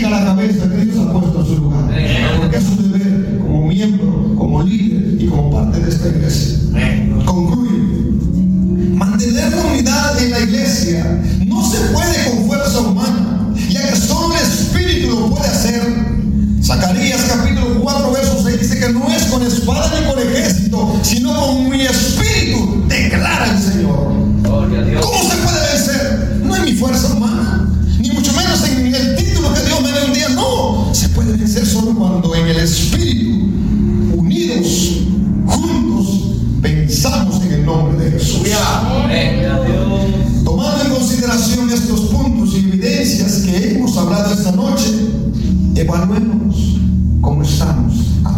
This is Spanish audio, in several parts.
siga la cabeza que Dios ha puesto en su lugar. Porque es su deber como miembro, como líder y como parte de esta iglesia. Concluye. Mantener la unidad en la iglesia no se puede con fuerza humana, ya que solo el Espíritu lo puede hacer. Zacarías capítulo 4 verso 6 dice que no es con espada ni con ejército, sino con mi espíritu, declara el Señor. ¿Cómo se puede vencer? No en mi fuerza humana, ni mucho menos en el título que Dios me dé un día. No, se puede vencer solo cuando en el Espíritu, unidos, juntos, pensamos en el nombre de Jesús. Tomando en consideración estos puntos y evidencias que hemos hablado esta noche, evaluemos cómo estamos.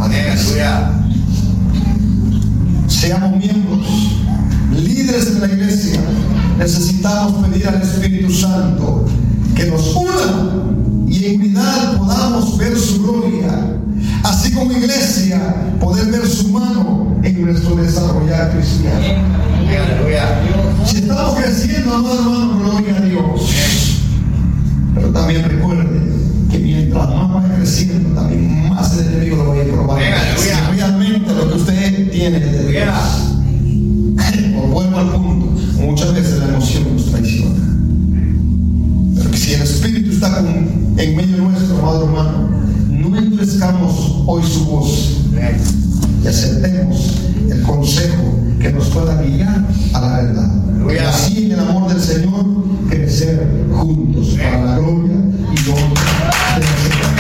Seamos miembros, líderes de la iglesia. Necesitamos pedir al Espíritu Santo que nos una y en unidad podamos ver su gloria, así como iglesia poder ver su mano en nuestro desarrollar cristiano. Si estamos creciendo, amado hermano, gloria a Dios. Pero también recuerde que mientras más vaya creciendo, también más el enemigo lo va a probar. Si realmente lo que usted tiene es de Dios. Vuelvo al punto. Muchas veces la emoción nos traiciona. Pero que si el Espíritu está en medio nuestro, amado hermano, no endurezcamos hoy su voz y aceptemos el consejo que nos pueda guiar a la verdad. Y así en el amor del Señor crecer juntos para la gloria y honra de Señor.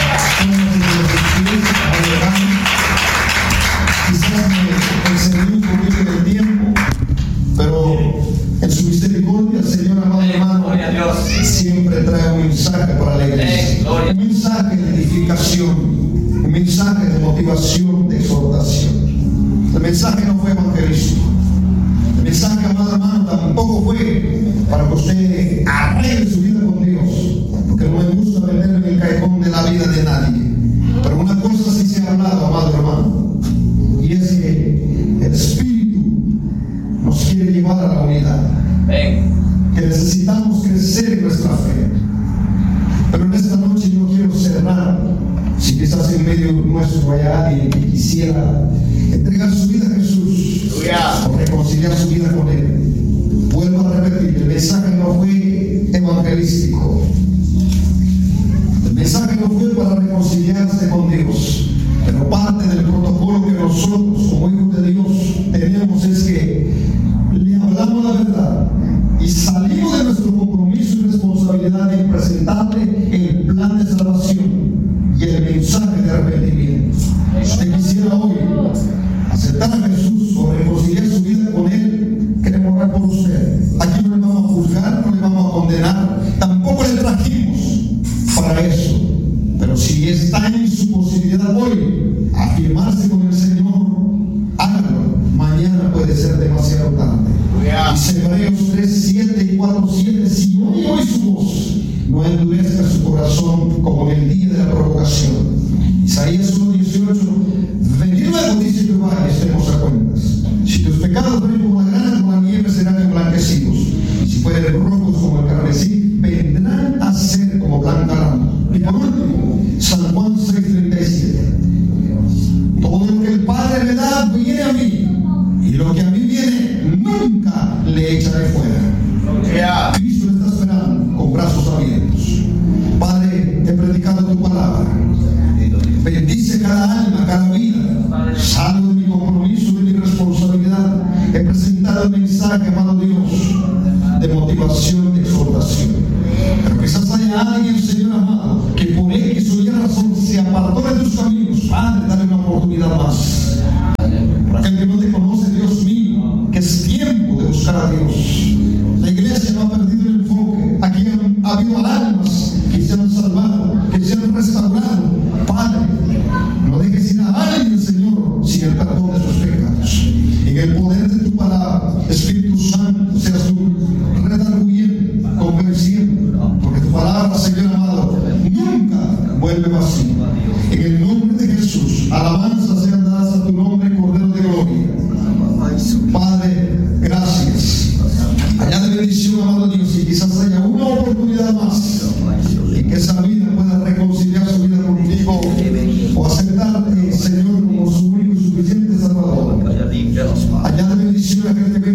Quizás me excedí un poquito del tiempo, pero en su misericordia, Señor, amado hermano, siempre trae un mensaje para la iglesia, un mensaje de edificación, un mensaje de motivación, de exhortación. El mensaje no fue evangelístico. El mensaje, amado hermano, tampoco fue para que usted arregle su vida con Dios, porque no me gusta meterme en el callejón de la vida de nadie. Pero una cosa sí se ha hablado, amado hermano, y es que el Espíritu nos quiere llevar a la unidad, que necesitamos crecer en nuestra fe. Pero en esta noche yo quiero cerrar. Si quizás en medio nuestro hay alguien que quisiera entregar su vida a Jesús o reconciliar su vida con Él, vuelvo a repetir, el mensaje no fue evangelístico. El mensaje no fue para reconciliarse con Dios, pero parte del protocolo que nosotros como hijos de Dios tenemos es que le hablamos la verdad y salimos de nuestro compromiso y responsabilidad en presentarle el plan de salvación y el mensaje de arrepentimiento. Si usted quisiera hoy aceptar a Jesús o reconciliar su vida con Él, queremos orar por usted. Aquí no le vamos a juzgar, no le vamos a condenar, tampoco le trajimos para eso. Pero si está en su posibilidad hoy afirmarse con el Señor, hágalo. Mañana puede ser demasiado tarde. Dice Hebreos 3, 7 y 4, 7: si oye su voz, no endurezca su corazón como en el día de la provocación. Isaías 1, 18: venid luego, dice Jehová, y estemos a cuentas. Si tus pecados ven como la grana, como la nieve, serán emblanquecidos. Y si fueren rojos como el carmesí, vendrán a ser como blanca lana. Y por último, San Juan 6, 37: todo lo que el Padre me da viene a mí, y lo que a mí viene nunca le echaré fuera. Cristo le está esperando con brazos abiertos. Padre, he predicado tu palabra. Bendice cada alma, cada vida. Salgo de mi compromiso, de mi responsabilidad. He presentado el mensaje, amado Dios, de motivación, de exhortación. Pero quizás haya alguien, Señor amado, que por X o Y razón se apartó de tus caminos. Padre, dale una oportunidad más. Para aquel que no te conoce, Dios mío, que es tiempo de buscar a Dios. La iglesia no ha perdido el enfoque. Aquí ha habido almas que se han salvado, que se han restaurado. Padre, no dejes ir a alguien, Señor, sin el perdón de sus pecados. En el poder de tu palabra, Espíritu Santo, seas tú redarguyendo, convenciendo, porque tu palabra, Señor amado, nunca vuelve vacía. En el nombre de Jesús, alabanzas sean dadas a tu nombre, Cordero de Gloria. Padre, gracias. Añade bendición, amado Dios, y quizás haya una oportunidad más en que esa vida pueda reconciliarse añade bendición a gente